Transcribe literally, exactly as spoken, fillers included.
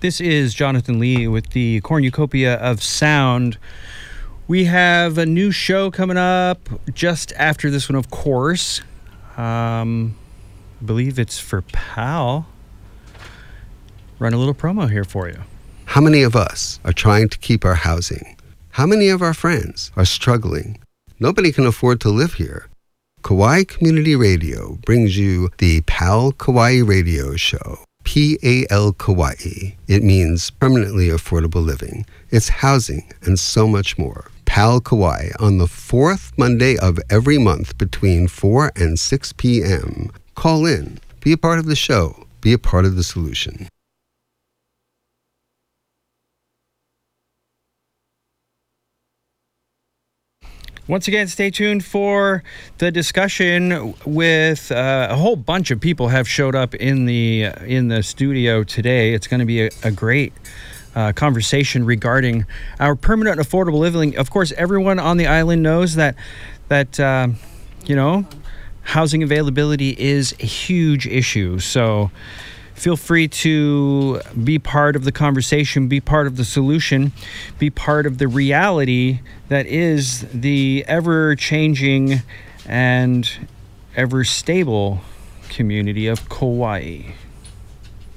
This is Jonathan Lee with the Cornucopia of Sound. We have a new show coming up just after this one, of course. Um, I believe it's for Pal. Run a little promo here for you. How many of us are trying to keep our housing? How many of our friends are struggling? Nobody can afford to live here. Kauai Community Radio brings you the Pal Kauai Radio Show. P A L Kauai. It means permanently affordable living. It's housing and so much more. Pal Kauai on the fourth Monday of every month between four and six p.m. Call in. Be a part of the show. Be a part of the solution. Once again, stay tuned for the discussion with uh, a whole bunch of people have showed up in the uh, in the studio today. It's going to be a, a great uh, conversation regarding our permanent affordable living. Of course, everyone on the island knows that that uh, you know, housing availability is a huge issue. So feel free to be part of the conversation, be part of the solution, be part of the reality that is the ever-changing and ever-stable community of Kauai.